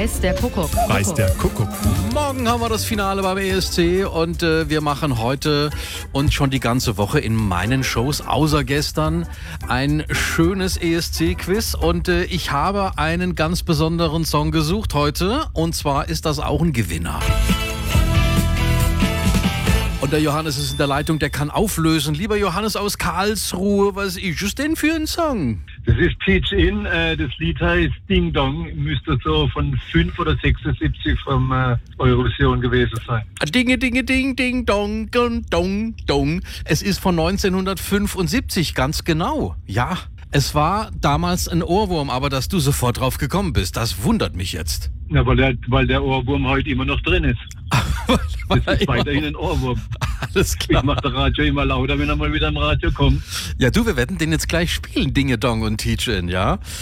Weiß der Kuckuck. Weiß der Kuckuck. Morgen haben wir das Finale beim ESC und wir machen heute und schon die ganze Woche in meinen Shows, außer gestern, ein schönes ESC-Quiz und ich habe einen ganz besonderen Song gesucht heute und zwar ist das auch ein Gewinner. Und der Johannes ist in der Leitung, der kann auflösen. Lieber Johannes aus Karlsruhe, was ist es denn für ein Song? Das ist Pitch In, das Lied heißt Ding Dong, müsste so von 5 oder 76 vom Eurovision gewesen sein. Dinge, Dinge, Ding, Ding, Dong, Dong, Dong, Dong. Es ist von 1975, ganz genau. Ja, es war damals ein Ohrwurm, aber dass du sofort drauf gekommen bist, das wundert mich jetzt. Ja, weil der Ohrwurm heute immer noch drin ist. Das ist weiterhin ein Ohrwurm. Alles klar. Ich mache das Radio immer lauter, wenn er mal wieder im Radio kommt. Ja, du, wir werden den jetzt gleich spielen, Dinge Dong und Teach In, ja?